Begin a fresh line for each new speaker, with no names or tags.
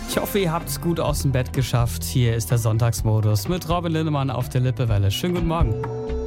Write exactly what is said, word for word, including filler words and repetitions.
Ich hoffe, ihr habt es gut aus dem Bett geschafft. Hier ist der Sonntagsmodus mit Robin Lindemann auf der Lippewelle. Schönen guten Morgen.